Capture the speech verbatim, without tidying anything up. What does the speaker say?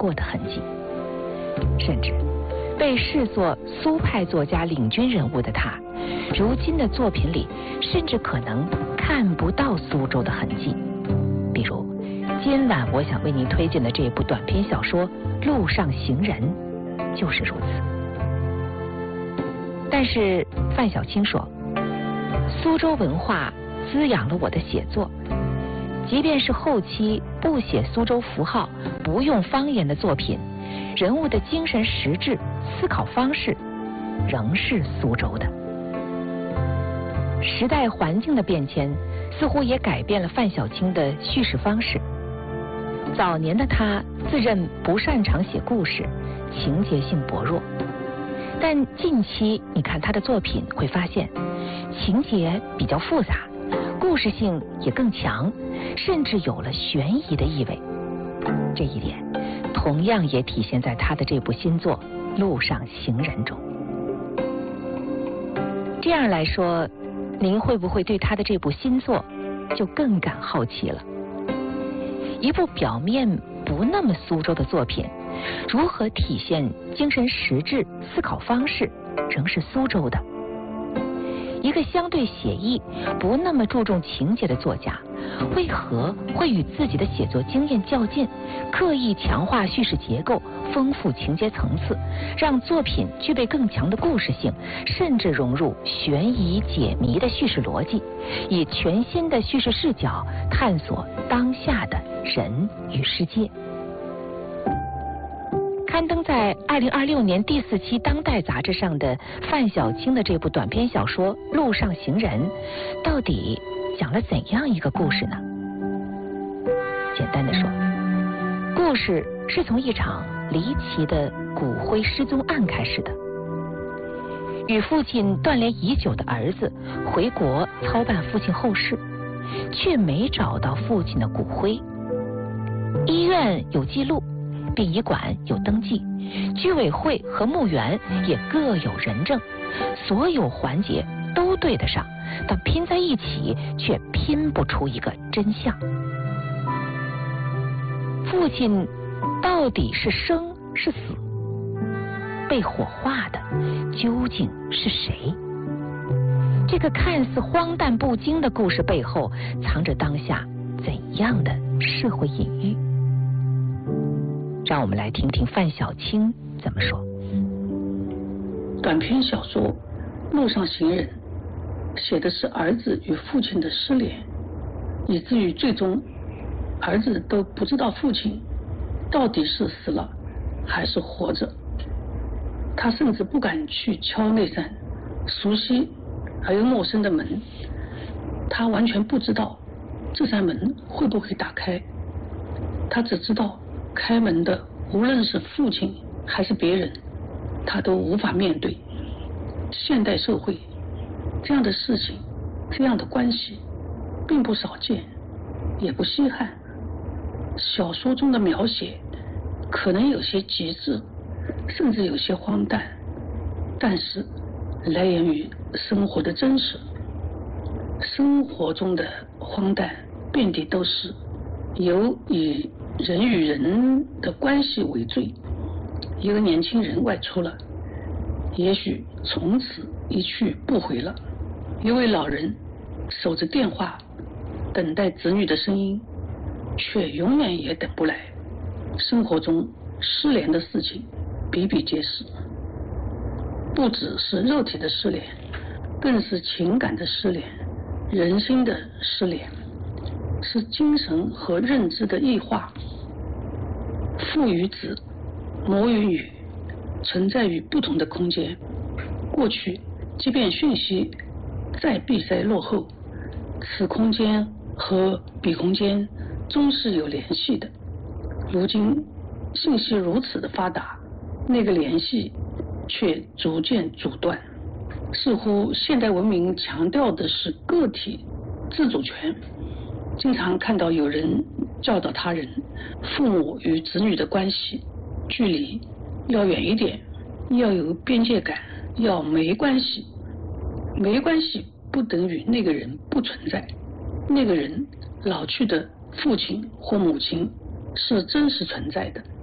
过的痕迹，甚至被视作苏派作家领军人物的他，如今的作品里甚至可能看不到苏州的痕迹。比如今晚我想为您推荐的这部短篇小说《路上行人》就是如此。但是范小青说，苏州文化滋养了我的写作，即便是后期不写苏州符号、不用方言的作品，人物的精神实质、思考方式仍是苏州的。时代环境的变迁似乎也改变了范小青的叙事方式。早年的他自认不擅长写故事，情节性薄弱，但近期你看他的作品会发现，情节比较复杂，故事性也更强，甚至有了悬疑的意味。这一点同样也体现在他的这部新作《路上行人》中。这样来说，您会不会对他的这部新作就更感好奇了？一部表面不那么苏州的作品，如何体现精神实质、思考方式仍是苏州的？一个相对写意、不那么注重情节的作家，为何会与自己的写作经验较劲，刻意强化叙事结构，丰富情节层次，让作品具备更强的故事性，甚至融入悬疑解谜的叙事逻辑，以全新的叙事视角探索当下的人与世界？刊登在二零二六年第四期《当代》杂志上的范小青的这部短篇小说《路上行人》，到底讲了怎样一个故事呢？简单的说，故事是从一场离奇的骨灰失踪案开始的。与父亲断联已久的儿子回国操办父亲后事，却没找到父亲的骨灰。医院有记录，殡仪馆有登记，居委会和墓园也各有人证，所有环节都对得上，但拼在一起却拼不出一个真相。父亲到底是生是死？被火化的究竟是谁？这个看似荒诞不经的故事背后，藏着当下怎样的社会隐喻？让我们来听听范小青怎么说。 短篇小说《路上行人》写的是儿子与父亲的失联，以至于最终儿子都不知道父亲到底是死了还是活着。他甚至不敢去敲那扇熟悉而又陌生的门，他完全不知道这扇门会不会打开，他只知道开门的无论是父亲还是别人，他都无法面对。现代社会这样的事情，这样的关系并不少见，也不稀罕。小说中的描写可能有些极致，甚至有些荒诞，但是来源于生活的真实。生活中的荒诞遍地都是，由以人与人的关系为最。一个年轻人外出了，也许从此一去不回了。一位老人守着电话，等待子女的声音，却永远也等不来。生活中失联的事情比比皆是，不只是肉体的失联，更是情感的失联，人心的失联，是精神和认知的异化。父与子，母与女，存在于不同的空间。过去即便讯息再闭塞落后，此空间和彼空间终是有联系的。如今信息如此的发达，那个联系却逐渐阻断。似乎现代文明强调的是个体自主权，经常看到有人教导他人，父母与子女的关系距离要远一点，要有边界感，要没关系。没关系不等于那个人不存在，那个人老去的父亲或母亲是真实存在的。